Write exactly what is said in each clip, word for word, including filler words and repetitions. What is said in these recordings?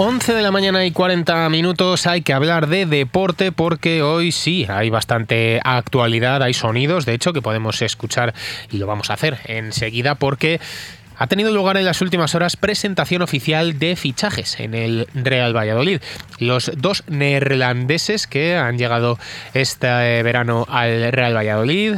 once de la mañana y cuarenta minutos, hay que hablar de deporte porque hoy sí hay bastante actualidad, hay sonidos, de hecho, que podemos escuchar y lo vamos a hacer enseguida porque ha tenido lugar en las últimas horas presentación oficial de fichajes en el Real Valladolid. Los dos neerlandeses que han llegado este verano al Real Valladolid,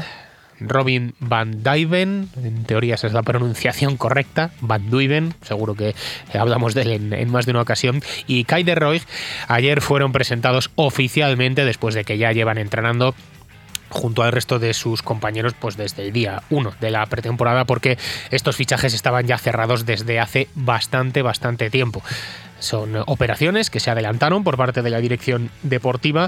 Robin van Duijven, en teoría esa es la pronunciación correcta, Van Duijven, seguro que hablamos de él en, en más de una ocasión, y Kai de Roig, ayer fueron presentados oficialmente después de que ya llevan entrenando junto al resto de sus compañeros pues desde el día uno de la pretemporada, porque estos fichajes estaban ya cerrados desde hace bastante, bastante tiempo. Son operaciones que se adelantaron por parte de la dirección deportiva,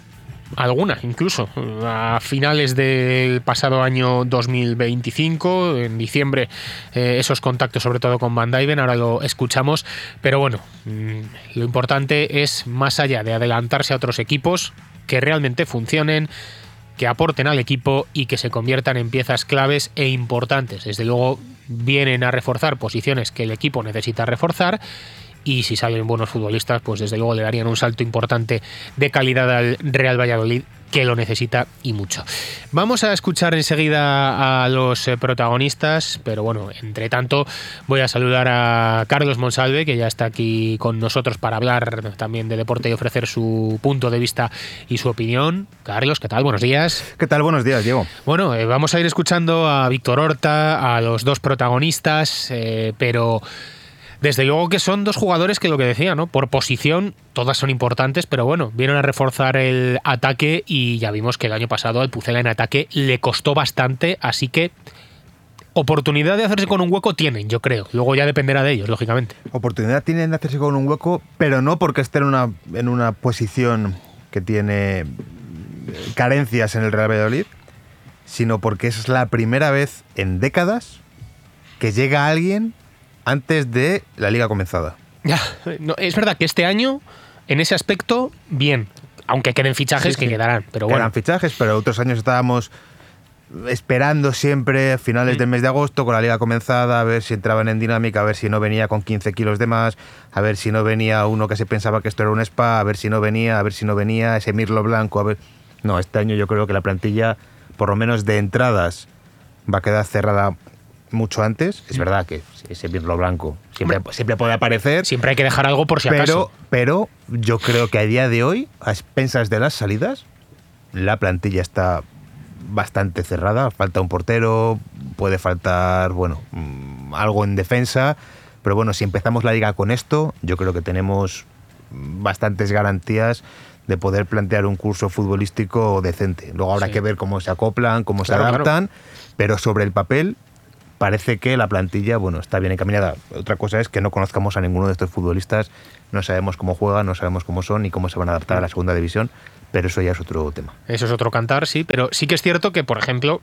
alguna incluso a finales del pasado año dos mil veinticinco, en diciembre, eh, esos contactos sobre todo con Van Duijven, ahora lo escuchamos, pero bueno, mmm, lo importante es, más allá de adelantarse a otros equipos, que realmente funcionen, que aporten al equipo y que se conviertan en piezas claves e importantes. Desde luego vienen a reforzar posiciones que el equipo necesita reforzar, y si salen buenos futbolistas, pues desde luego le darían un salto importante de calidad al Real Valladolid, que lo necesita y mucho. Vamos a escuchar enseguida a los protagonistas, pero bueno, entre tanto voy a saludar a Carlos Monsalve, que ya está aquí con nosotros para hablar también de deporte y ofrecer su punto de vista y su opinión. Carlos, ¿qué tal? Buenos días. ¿Qué tal? Buenos días, Diego. Bueno, eh, vamos a ir escuchando a Víctor Horta, a los dos protagonistas, eh, pero desde luego que son dos jugadores que, lo que decía, ¿no? Por posición todas son importantes, pero bueno, vienen a reforzar el ataque y ya vimos que el año pasado al Pucela en ataque le costó bastante, así que oportunidad de hacerse con un hueco tienen, yo creo. Luego ya dependerá de ellos, lógicamente. Oportunidad tienen de hacerse con un hueco, pero no porque estén en una, en una posición que tiene carencias en el Real Valladolid, sino porque es la primera vez en décadas que llega alguien antes de la liga comenzada. Ya, no, es verdad que este año, en ese aspecto, bien. Aunque queden fichajes, sí, que sí. quedarán. Pero bueno. Quedan fichajes, pero otros años estábamos esperando siempre a finales mm. del mes de agosto con la liga comenzada, a ver si entraban en dinámica, a ver si no venía con quince kilos de más, a ver si no venía uno que se pensaba que esto era un spa, a ver si no venía, a ver si no venía ese Mirlo Blanco, a ver... No, este año yo creo que la plantilla, por lo menos de entradas, va a quedar cerrada mucho antes. Es verdad que ese Mirlo Blanco siempre, siempre puede aparecer. Siempre hay que dejar algo por si acaso. Pero, pero yo creo que a día de hoy, a expensas de las salidas, la plantilla está bastante cerrada. Falta un portero, puede faltar, bueno, algo en defensa. Pero bueno, si empezamos la liga con esto, yo creo que tenemos bastantes garantías de poder plantear un curso futbolístico decente. Luego habrá sí. que ver cómo se acoplan, cómo claro, se adaptan, claro. pero sobre el papel parece que la plantilla, bueno, está bien encaminada. Otra cosa es que no conozcamos a ninguno de estos futbolistas, no sabemos cómo juegan, no sabemos cómo son ni cómo se van a adaptar a la segunda división, pero eso ya es otro tema. Eso es otro cantar, sí, pero sí que es cierto que, por ejemplo,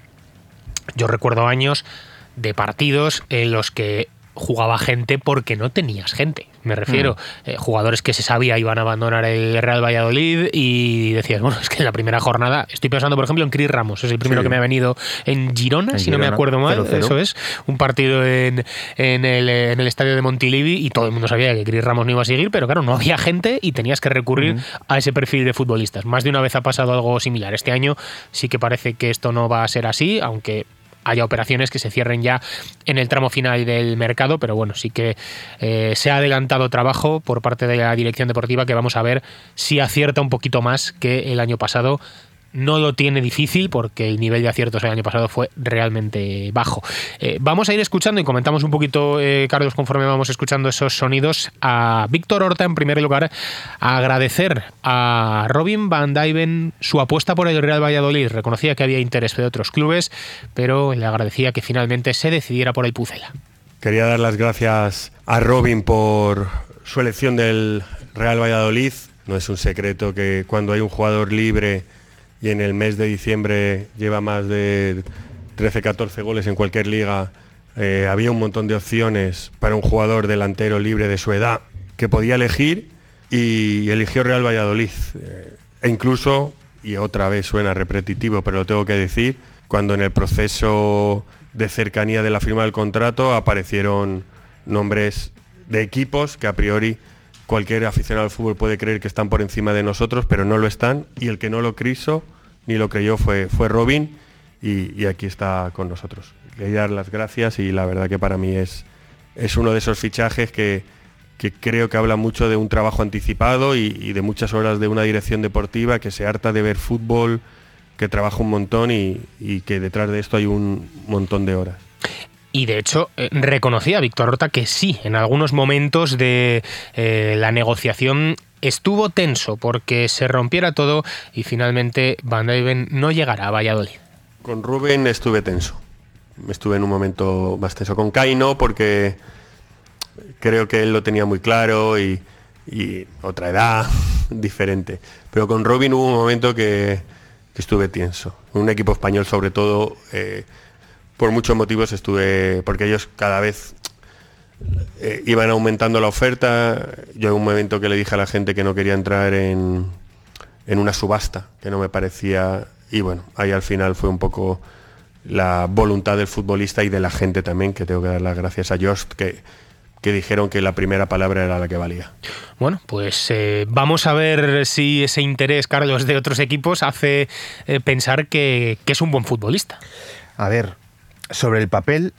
yo recuerdo años de partidos en los que jugaba gente porque no tenías gente. Me refiero, mm. eh, jugadores que se sabía iban a abandonar el Real Valladolid y decías, bueno, es que en la primera jornada, estoy pensando por ejemplo en Cris Ramos, es el primero sí. que me ha venido en Girona, en si Girona, no me acuerdo mal, cero cero. Eso es, un partido en, en, el, en el estadio de Montilivi y todo el mundo sabía que Cris Ramos no iba a seguir, pero claro, no había gente y tenías que recurrir mm. a ese perfil de futbolistas. Más de una vez ha pasado algo similar. Este año sí que parece que esto no va a ser así, aunque haya operaciones que se cierren ya en el tramo final del mercado, pero bueno, sí que eh, se ha adelantado trabajo por parte de la dirección deportiva que vamos a ver si acierta un poquito más que el año pasado. No lo tiene difícil porque el nivel de aciertos el año pasado fue realmente bajo. Eh, vamos a ir escuchando y comentamos un poquito, eh, Carlos, conforme vamos escuchando esos sonidos, a Víctor Horta, en primer lugar, a agradecer a Robin van Duijven su apuesta por el Real Valladolid. Reconocía que había interés de otros clubes, pero le agradecía que finalmente se decidiera por el Pucela. Quería dar las gracias a Robin por su elección del Real Valladolid. No es un secreto que cuando hay un jugador libre y en el mes de diciembre lleva más de trece catorce goles en cualquier liga, eh, había un montón de opciones para un jugador delantero libre de su edad que podía elegir y eligió Real Valladolid. Eh, e incluso, y otra vez suena repetitivo, pero lo tengo que decir, cuando en el proceso de cercanía de la firma del contrato aparecieron nombres de equipos que a priori cualquier aficionado al fútbol puede creer que están por encima de nosotros, pero no lo están, y el que no lo quiso ni lo creyó fue, fue Robin, y, y aquí está con nosotros. Quería dar las gracias, y la verdad que para mí es, es uno de esos fichajes que, que creo que habla mucho de un trabajo anticipado y, y de muchas horas de una dirección deportiva que se harta de ver fútbol, que trabaja un montón y, y que detrás de esto hay un montón de horas. Y de hecho, eh, reconocía Víctor Horta que sí, en algunos momentos de eh, la negociación estuvo tenso porque se rompiera todo y finalmente Van Dijven no llegará a Valladolid. Con Rubén estuve tenso. Estuve en un momento más tenso. Con Kai no, porque creo que él lo tenía muy claro y, y otra edad diferente. Pero con Robin hubo un momento que, que estuve tenso. Un equipo español, sobre todo, eh, por muchos motivos estuve, porque ellos cada vez eh, iban aumentando la oferta. Yo en un momento que le dije a la gente que no quería entrar en, en una subasta, que no me parecía, y bueno, ahí al final fue un poco la voluntad del futbolista y de la gente también, que tengo que dar las gracias a Jost, que, que dijeron que la primera palabra era la que valía. Bueno, pues eh, vamos a ver si ese interés, Carlos, de otros equipos hace eh, pensar que, que es un buen futbolista. A ver, sobre el papel,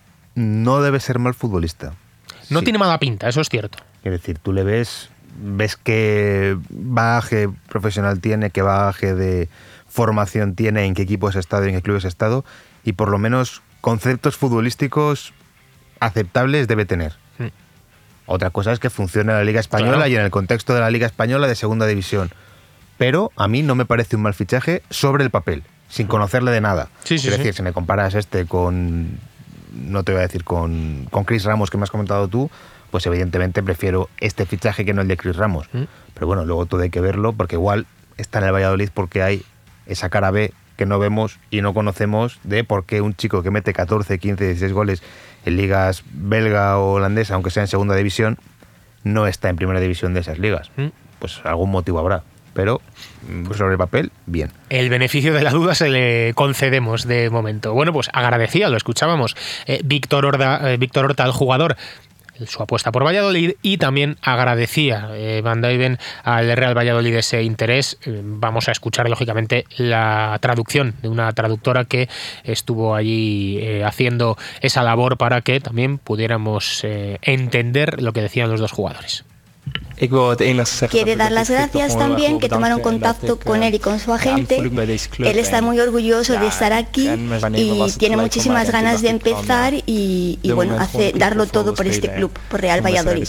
no debe ser mal futbolista. No sí. tiene mala pinta, eso es cierto. Es decir, tú le ves, ves qué bagaje profesional tiene, qué bagaje de formación tiene, en qué equipos ha estado, en qué clubes ha estado, y por lo menos conceptos futbolísticos aceptables debe tener. Mm. Otra cosa es que funcione en la Liga Española, claro, y en el contexto de la Liga Española de Segunda División. Pero a mí no me parece un mal fichaje sobre el papel, sin conocerle de nada. Sí, sí, es decir, sí. si me comparas este con, no te voy a decir con, con Chris Ramos, que me has comentado tú, pues evidentemente prefiero este fichaje que no el de Chris Ramos. ¿Mm? Pero bueno, luego todo hay que verlo, porque igual está en el Valladolid porque hay esa cara B que no vemos y no conocemos de por qué un chico que mete catorce, quince, dieciséis goles en ligas belga o holandesa, aunque sea en segunda división, no está en primera división de esas ligas. ¿Mm? Pues algún motivo habrá. Pero pues sobre el papel, bien. El beneficio de la duda se le concedemos de momento. Bueno, pues agradecía, lo escuchábamos, eh, Víctor Horta, eh, Víctor Horta, el jugador, su apuesta por Valladolid, y también agradecía eh, Van Dijven al Real Valladolid ese interés. Eh, vamos a escuchar, lógicamente, la traducción de una traductora que estuvo allí eh, haciendo esa labor para que también pudiéramos eh, entender lo que decían los dos jugadores. Quiere dar las gracias también, que tomaron contacto con él y con su agente. Él está muy orgulloso de estar aquí y tiene muchísimas ganas de empezar y, y bueno, hace, darlo todo por este club, por Real Valladolid.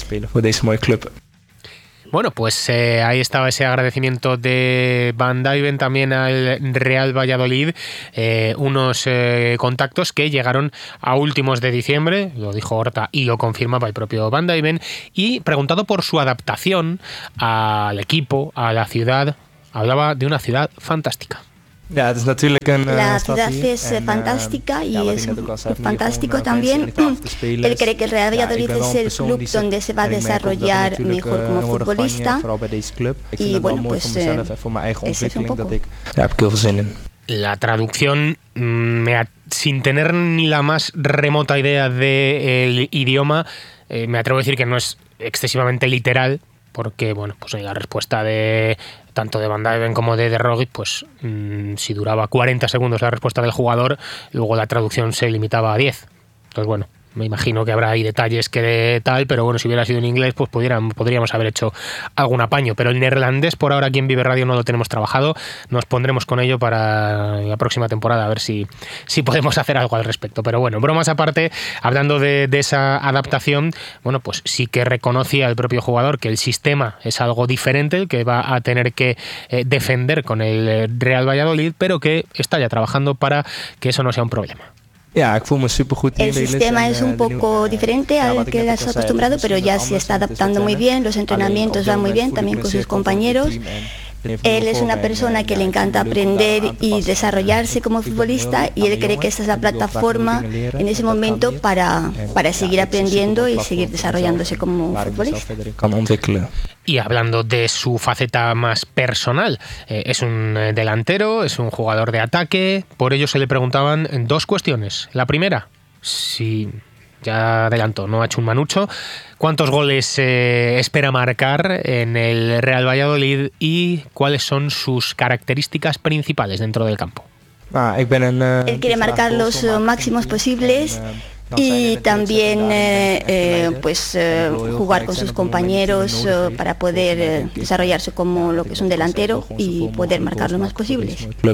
Bueno, pues eh, ahí estaba ese agradecimiento de Van Dijven también al Real Valladolid, eh, unos eh, contactos que llegaron a últimos de diciembre, lo dijo Horta y lo confirmaba el propio Van Dijven, y preguntado por su adaptación al equipo, a la ciudad, hablaba de una ciudad fantástica. La ciudad es fantástica y es fantástico también. Él cree que el Real Valladolid es el club donde se va a desarrollar mejor como futbolista y bueno, pues eh, ese es un poco. La traducción, me ha, sin tener ni la más remota idea del idioma, eh, me atrevo a decir que no es excesivamente literal, porque bueno, pues la respuesta de tanto de Van Dijven como de De Rogic, pues mmm, si duraba cuarenta segundos la respuesta del jugador, luego la traducción se limitaba a diez. Entonces bueno, me imagino que habrá ahí detalles que de tal, pero bueno, si hubiera sido en inglés, pues pudieran, podríamos haber hecho algún apaño. Pero el neerlandés, por ahora aquí en Vive Radio no lo tenemos trabajado. Nos pondremos con ello para la próxima temporada, a ver si, si podemos hacer algo al respecto. Pero bueno, bromas aparte, hablando de, de esa adaptación, bueno, pues sí que reconocía el propio jugador que el sistema es algo diferente, que va a tener que eh, defender con el Real Valladolid, pero que está ya trabajando para que eso no sea un problema. El sistema es un poco diferente al que estás acostumbrado, pero ya se está adaptando muy bien, los entrenamientos van muy bien también con sus compañeros. Él es una persona que le encanta aprender y desarrollarse como futbolista y él cree que esta es la plataforma en ese momento para, para seguir aprendiendo y seguir desarrollándose como futbolista. Y hablando de su faceta más personal, eh, es un delantero, es un jugador de ataque, por ello se le preguntaban dos cuestiones. La primera, si ya adelantó, no ha hecho un manucho. ¿Cuántos goles eh, espera marcar en el Real Valladolid y cuáles son sus características principales dentro del campo? Él quiere marcar los máximos posibles y también eh, eh, pues eh, jugar con sus compañeros eh, para poder eh, desarrollarse como lo que es un delantero y poder marcar lo más posible.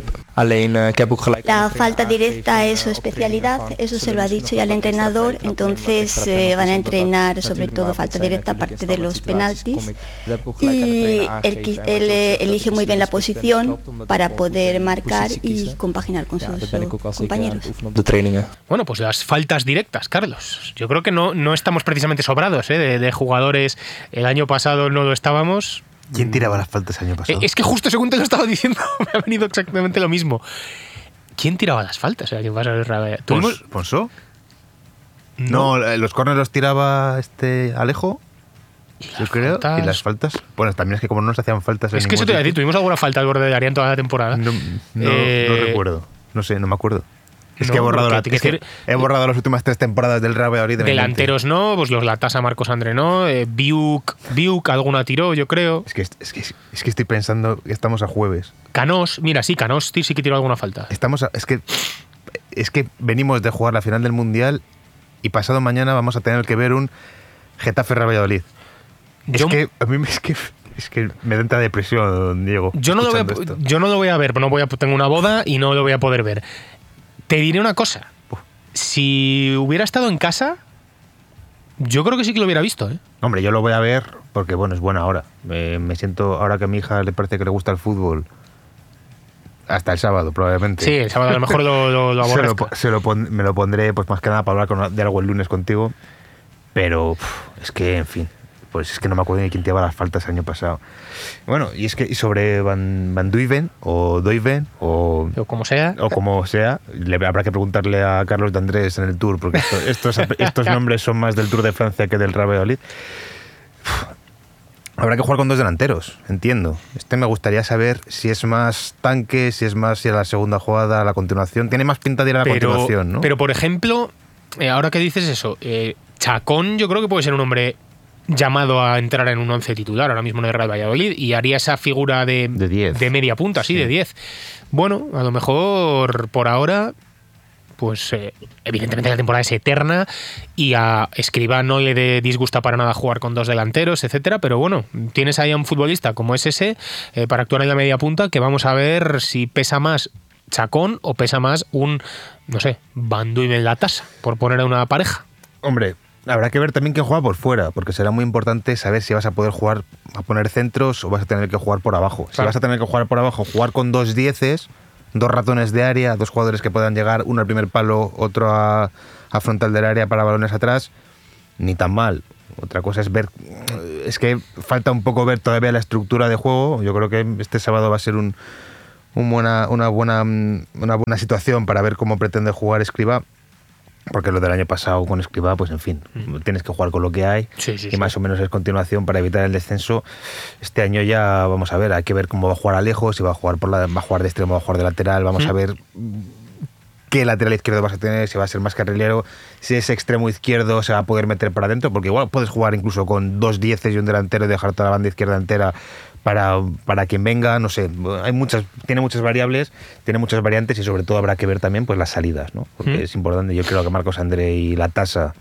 La falta directa es su especialidad, eso se lo ha dicho ya el entrenador, entonces eh, van a entrenar sobre todo falta directa aparte de los penaltis y él, él eh, elige muy bien la posición para poder marcar y compaginar con sus eh, compañeros. Bueno, pues las faltas directas, Carlos. Yo creo que no, no estamos precisamente sobrados ¿eh? de, de jugadores. El año pasado no lo estábamos. ¿Quién tiraba las faltas el año pasado? Es que justo según te lo estaba diciendo, me ha venido exactamente lo mismo. ¿Quién tiraba las faltas el año pasado? ¿Pons, ¿Ponso? No, no, los córneres los tiraba este Alejo. Yo creo. Faltas? Y las faltas. Bueno, también es que como no nos hacían faltas. Es que eso te iba a decir, tuvimos alguna falta al borde del área en toda la temporada. No, no, eh... no recuerdo. No sé, no me acuerdo. Es, no, que he, borrado la, es decir, que he borrado las últimas tres temporadas del Real Valladolid. Delanteros no, pues los Latasa, Marcos André no, eh, Biuk, Biuk alguna tiró, yo creo. Es que, es, que, es que estoy pensando que estamos a jueves. Canós, mira, sí, Canós sí que tiró alguna falta. Estamos a, es, que, es que venimos de jugar la final del Mundial y pasado mañana vamos a tener que ver un Getafe Real Valladolid. Yo, es que a mí es que... Es que me da tanta depresión, Diego. Yo no, lo voy a, yo no lo voy a ver, no voy a, tengo una boda y no lo voy a poder ver. Te diré una cosa. Si hubiera estado en casa, yo creo que sí que lo hubiera visto, ¿eh? Hombre, yo lo voy a ver porque, bueno, es buena hora. Me, me siento, ahora que a mi hija le parece que le gusta el fútbol, hasta el sábado, probablemente. Sí, el sábado a lo mejor lo, lo, lo aborrezco. Se lo, se lo pon, me lo pondré, pues más que nada, para hablar con, de algo el lunes contigo. Pero uf, es que, en fin, pues es que no me acuerdo ni quién tiraba las faltas el año pasado. Bueno, y es que y sobre Van, Van Duiven o Doiven o, o como sea, o como sea, le habrá que preguntarle a Carlos de Andrés en el Tour, porque esto, estos, estos nombres son más del Tour de Francia que del Real Valladolid. Habrá que jugar con dos delanteros, entiendo. Este me gustaría saber si es más tanque, si es más si a la segunda jugada, a la continuación. Tiene más pinta de ir a la pero, continuación, ¿no? Pero, por ejemplo, eh, ahora que dices eso, eh, Chacón yo creo que puede ser un hombre llamado a entrar en un once titular ahora mismo en el Real Valladolid y haría esa figura de, de, diez. de media punta, sí, sí, de diez. Bueno, a lo mejor por ahora, pues eh, evidentemente la temporada es eterna y a Escribá no le disgusta para nada jugar con dos delanteros, etcétera, pero bueno, tienes ahí a un futbolista como es ese eh, para actuar en la media punta que vamos a ver si pesa más Chacón o pesa más un, no sé, Van Duiven Latasa, por poner a una pareja. Hombre, habrá que ver también quién juega por fuera, porque será muy importante saber si vas a poder jugar a poner centros o vas a tener que jugar por abajo. Claro. Si vas a tener que jugar por abajo, jugar con dos dieces, dos ratones de área, dos jugadores que puedan llegar, uno al primer palo, otro a, a frontal del área para balones atrás, ni tan mal. Otra cosa es ver, es que falta un poco ver todavía la estructura de juego. Yo creo que este sábado va a ser un, un buena, una, buena, una buena situación para ver cómo pretende jugar Escribá. Porque lo del año pasado con Escribá, pues en fin, mm. tienes que jugar con lo que hay sí, sí, y más sí. o menos es continuación para evitar el descenso. Este año ya vamos a ver, hay que ver cómo va a jugar Alejo, si va a jugar por la, va a jugar de extremo, va a jugar de lateral, vamos mm. a ver qué lateral izquierdo vas a tener, si va a ser más carrilero, si ese extremo izquierdo se va a poder meter para adentro, porque igual puedes jugar incluso con dos dieces y un delantero y dejar toda la banda izquierda entera para, para quien venga, no sé, hay muchas, tiene muchas variables, tiene muchas variantes y sobre todo habrá que ver también pues las salidas, ¿no? Porque mm. es importante, yo creo que Marcos André y Latasa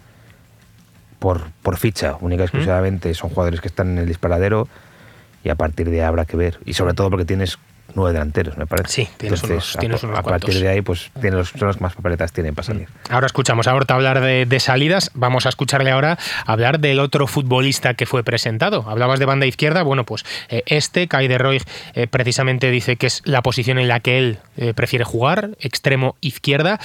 por, por ficha, única y exclusivamente, mm. son jugadores que están en el disparadero y a partir de ahí habrá que ver, y sobre todo porque tienes nueve delanteros, me parece. Sí, tienes Entonces, unos, tienes a, unos a partir cuantos. de ahí, pues tiene los, son los que más papeletas tienen para salir. Ahora escuchamos a Horta hablar de, de salidas, vamos a escucharle ahora hablar del otro futbolista que fue presentado. Hablabas de banda izquierda, bueno, pues eh, este, Kai de Roig, eh, precisamente dice que es la posición en la que él eh, prefiere jugar, extremo izquierda,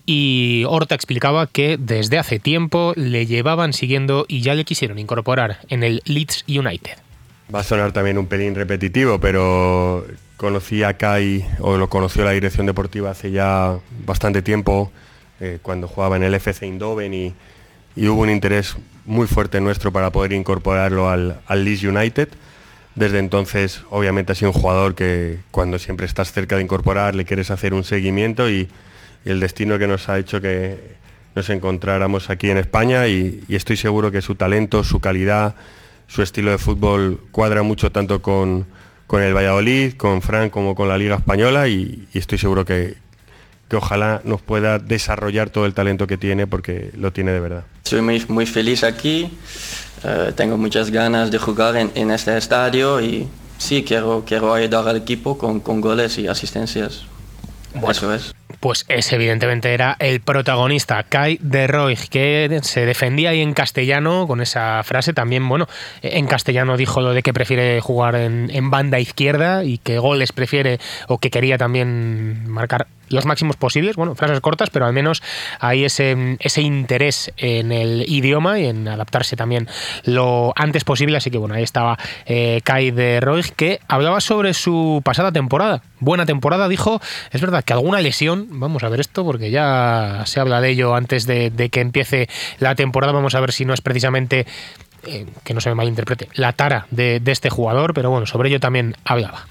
y Horta explicaba que desde hace tiempo le llevaban siguiendo y ya le quisieron incorporar en el Leeds United. Va a sonar también un pelín repetitivo, pero conocí a Kai, o lo conoció la dirección deportiva hace ya bastante tiempo, eh, cuando jugaba en el F C Eindhoven y, y hubo un interés muy fuerte nuestro para poder incorporarlo al, al Leeds United. Desde entonces, obviamente, ha sido un jugador que cuando siempre estás cerca de incorporar le quieres hacer un seguimiento y, y el destino que nos ha hecho que, nos encontráramos aquí en España y, y estoy seguro que su talento, su calidad, su estilo de fútbol cuadra mucho tanto con, con el Valladolid, con Fran como con la Liga Española y, y estoy seguro que, que ojalá nos pueda desarrollar todo el talento que tiene porque lo tiene de verdad. Soy muy, muy feliz aquí, uh, tengo muchas ganas de jugar en, en este estadio y sí, quiero, quiero ayudar al equipo con, con goles y asistencias. Bueno, eso es. Pues ese evidentemente era el protagonista, Kai de Roig, que se defendía ahí en castellano con esa frase. También, bueno, en castellano dijo lo de que prefiere jugar en, en banda izquierda y que goles prefiere o que quería también marcar los máximos posibles. Bueno, frases cortas, pero al menos hay ese, ese interés en el idioma y en adaptarse también lo antes posible. Así que bueno, ahí estaba eh, Kai de Roig, que hablaba sobre su pasada temporada. Buena temporada, dijo. Es verdad que alguna lesión, vamos a ver esto porque ya se habla de ello antes de, de que empiece la temporada. Vamos a ver si no es precisamente, eh, que no se me malinterprete, la tara de, de este jugador, pero bueno, sobre ello también hablaba.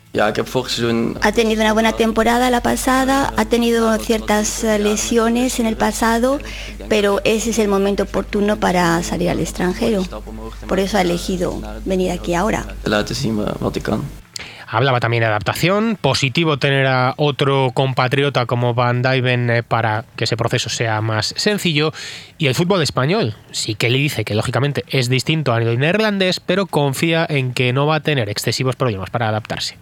Ha tenido una buena temporada la pasada, ha tenido ciertas lesiones en el pasado, pero ese es el momento oportuno para salir al extranjero. Por eso ha elegido venir aquí ahora. Hablaba también de adaptación, positivo tener a otro compatriota como Van Dijven para que ese proceso sea más sencillo. Y el fútbol español sí que le dice que lógicamente es distinto al neerlandés, pero confía en que no va a tener excesivos problemas para adaptarse.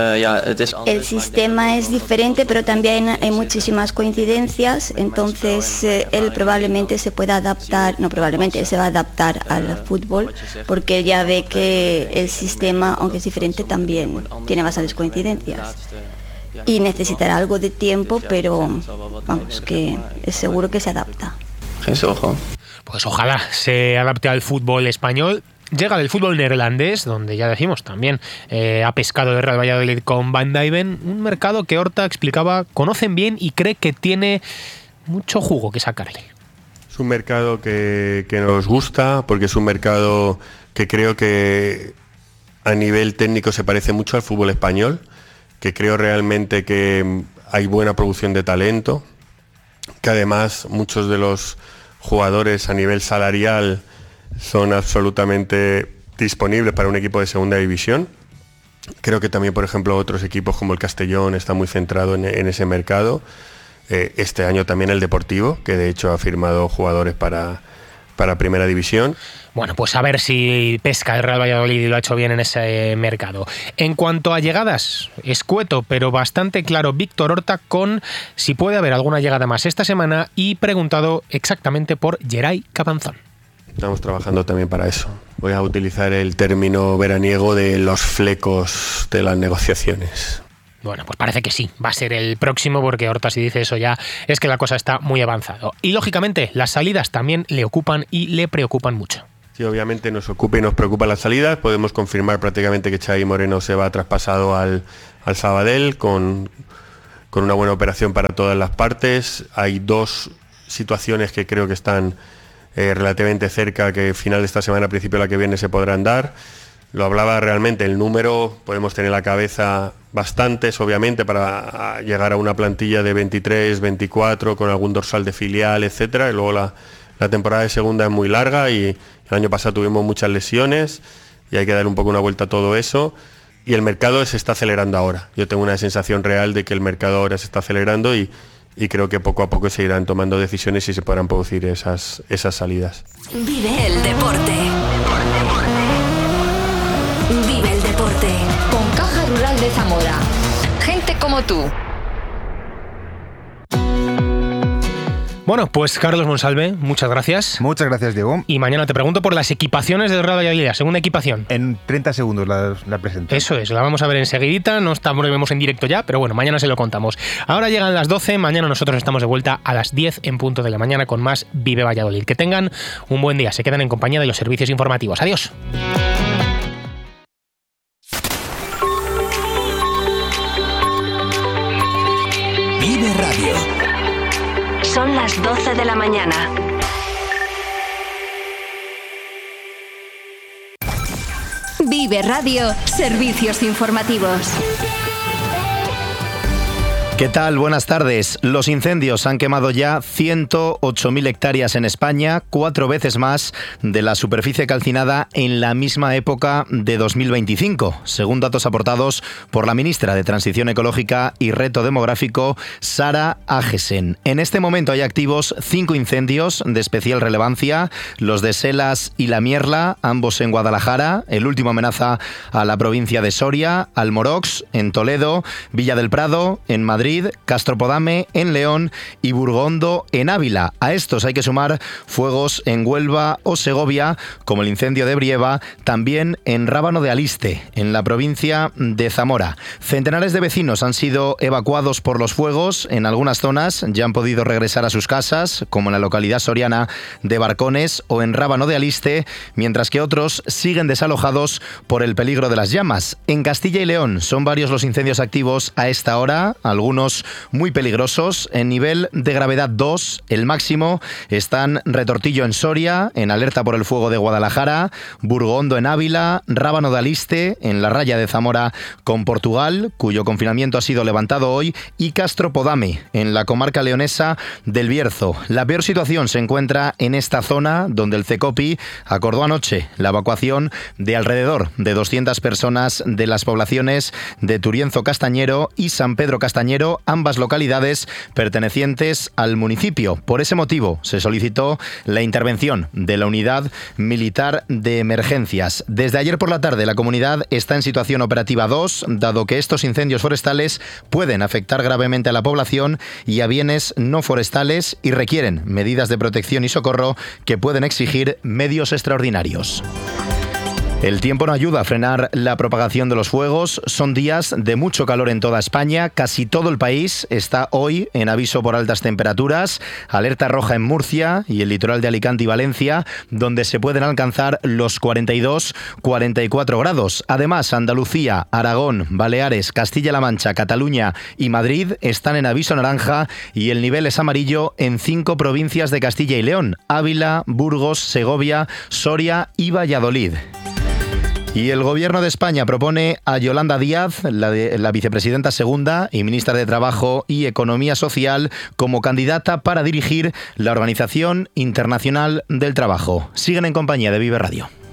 El sistema es diferente, pero también hay muchísimas coincidencias, entonces eh, él probablemente se pueda adaptar, no probablemente, se va a adaptar al fútbol, porque ya ve que el sistema, aunque es diferente, también tiene bastantes coincidencias. Y necesitará algo de tiempo, pero vamos, que es seguro que se adapta. Pues ojalá se adapte al fútbol español. Llega del fútbol neerlandés, donde ya decimos también eh, ha pescado el Real Valladolid con Van Dijven, un mercado que Horta explicaba conocen bien y cree que tiene mucho jugo que sacarle. Es un mercado que, que nos gusta, porque es un mercado que creo que a nivel técnico se parece mucho al fútbol español, que creo realmente que hay buena producción de talento, que además muchos de los jugadores a nivel salarial son absolutamente disponibles para un equipo de segunda división. Creo que también, por ejemplo, otros equipos como el Castellón está muy centrado en, en ese mercado. Eh, este año también el Deportivo, que de hecho ha firmado jugadores para, para Primera División. Bueno, pues a ver si pesca el Real Valladolid y lo ha hecho bien en ese mercado. En cuanto a llegadas, escueto, pero bastante claro Víctor Horta con si puede haber alguna llegada más esta semana y preguntado exactamente por Geray Cabanzón. Estamos trabajando también para eso. Voy a utilizar el término veraniego de los flecos de las negociaciones. Bueno, pues parece que sí, va a ser el próximo, porque Horta si dice eso ya es que la cosa está muy avanzada. Y lógicamente las salidas también le ocupan y le preocupan mucho. Sí, obviamente nos ocupa y nos preocupa las salidas. Podemos confirmar prácticamente que Xavi Moreno se va traspasado al, al Sabadell con, con una buena operación para todas las partes. Hay dos situaciones que creo que están Eh, relativamente cerca, que final de esta semana, principio de la que viene se podrán dar. Lo hablaba realmente, el número, podemos tener en la cabeza bastantes, obviamente, para llegar a una plantilla de veintitrés, veinticuatro, con algún dorsal de filial, etcétera. Y luego la, la temporada de segunda es muy larga y el año pasado tuvimos muchas lesiones y hay que dar un poco una vuelta a todo eso. Y el mercado se está acelerando ahora. Yo tengo una sensación real de que el mercado ahora se está acelerando y Y creo que poco a poco se irán tomando decisiones y se podrán producir esas, esas salidas. Vive el deporte. Vive el deporte. Con Caja Rural de Zamora. Gente como tú. Bueno, pues Carlos Monsalve, muchas gracias. Muchas gracias, Diego. Y mañana te pregunto por las equipaciones del Real Valladolid, la segunda equipación. En treinta segundos la, la presento. Eso es, la vamos a ver enseguidita, no estamos vemos en directo ya, pero bueno, mañana se lo contamos. Ahora llegan las doce, mañana nosotros estamos de vuelta a las diez en punto de la mañana con más Vive Valladolid. Que tengan un buen día, se quedan en compañía de los servicios informativos. Adiós. Vive Radio. Son las doce de la mañana. Vive Radio, servicios informativos. ¿Qué tal? Buenas tardes. Los incendios han quemado ya ciento ocho mil hectáreas en España, cuatro veces más de la superficie calcinada en la misma época de dos mil veinticinco, según datos aportados por la ministra de Transición Ecológica y Reto Demográfico, Sara Agesen. En este momento hay activos cinco incendios de especial relevancia, los de Selas y La Mierla, ambos en Guadalajara, el último amenaza a la provincia de Soria, Almorox, en Toledo, Villa del Prado, en Madrid, Castropodame en León y Burgondo en Ávila. A estos hay que sumar fuegos en Huelva o Segovia, como el incendio de Brieva, también en Rábano de Aliste, en la provincia de Zamora. Centenares de vecinos han sido evacuados por los fuegos. En algunas zonas ya han podido regresar a sus casas, como en la localidad soriana de Barcones o en Rábano de Aliste, mientras que otros siguen desalojados por el peligro de las llamas. En Castilla y León son varios los incendios activos a esta hora, algunos muy peligrosos. En nivel de gravedad dos, el máximo, están Retortillo en Soria, en alerta por el fuego de Guadalajara, Burgondo en Ávila, Rábano de Aliste, en la raya de Zamora con Portugal, cuyo confinamiento ha sido levantado hoy, y Castropodame, en la comarca leonesa del Bierzo. La peor situación se encuentra en esta zona, donde el CECOPI acordó anoche la evacuación de alrededor de doscientas personas de las poblaciones de Turienzo Castañero y San Pedro Castañero, ambas localidades pertenecientes al municipio. Por ese motivo se solicitó la intervención de la Unidad Militar de Emergencias. Desde ayer por la tarde la comunidad está en situación operativa dos, dado que estos incendios forestales pueden afectar gravemente a la población y a bienes no forestales y requieren medidas de protección y socorro que pueden exigir medios extraordinarios. El tiempo no ayuda a frenar la propagación de los fuegos. Son días de mucho calor en toda España. Casi todo el país está hoy en aviso por altas temperaturas. Alerta roja en Murcia y el litoral de Alicante y Valencia, donde se pueden alcanzar los cuarenta y dos a cuarenta y cuatro grados. Además, Andalucía, Aragón, Baleares, Castilla-La Mancha, Cataluña y Madrid están en aviso naranja y el nivel es amarillo en cinco provincias de Castilla y León: Ávila, Burgos, Segovia, Soria y Valladolid. Y el Gobierno de España propone a Yolanda Díaz, la, de, la vicepresidenta segunda y ministra de Trabajo y Economía Social, como candidata para dirigir la Organización Internacional del Trabajo. Siguen en compañía de Vive Radio.